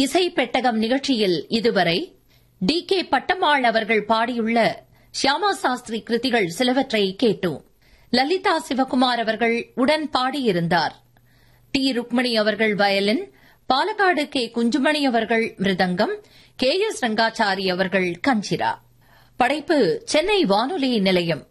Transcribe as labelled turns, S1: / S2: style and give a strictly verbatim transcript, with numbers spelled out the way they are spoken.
S1: இசை பெட்டகம் நிகழ்ச்சியில் இதுவரை டி கே பட்டம்மாள் அவர்கள் பாடியுள்ள ஷியாமா சாஸ்திரி கிருதிகள் சிலவற்றை கேட்டோம். லலிதா சிவகுமார் அவர்கள் உடன் பாடியிருந்தார். டி ருக்மணி அவர்கள் வயலின், பாலக்காடு கே குஞ்சுமணி அவர்கள் மிருதங்கம், கே எஸ் ரங்காச்சாரி அவர்கள் கஞ்சிரா. படைப்பு சென்னை வானொலி நிலையம்.